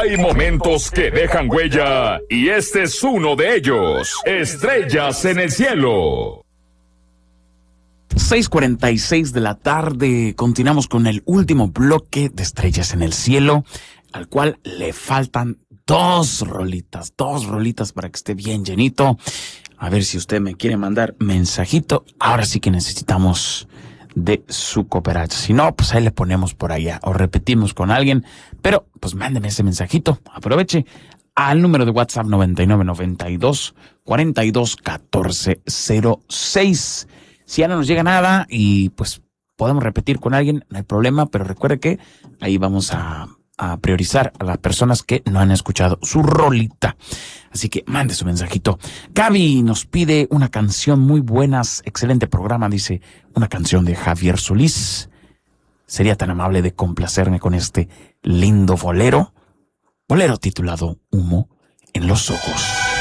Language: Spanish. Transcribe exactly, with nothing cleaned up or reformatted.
Hay momentos que dejan huella y este es uno de ellos. Estrellas en el cielo. seis cuarenta y seis de la tarde, continuamos con el último bloque de Estrellas en el cielo, al cual le faltan dos rolitas, dos rolitas para que esté bien llenito. A ver si usted me quiere mandar mensajito. Ahora sí que necesitamos de su cooperación. Si no, pues ahí le ponemos por allá o repetimos con alguien. Pero pues mándeme ese mensajito. Aproveche al número de WhatsApp noventa y nueve noventa y dos cuarenta y dos catorce cero seis. Si ya no nos llega nada y pues podemos repetir con alguien, no hay problema, pero recuerde que ahí vamos a, a priorizar a las personas que no han escuchado su rolita. Así que mande su mensajito. Gaby nos pide una canción muy buena, excelente programa, dice, una canción de Javier Solís. Sería tan amable de complacerme con este lindo bolero, bolero titulado Humo en los ojos.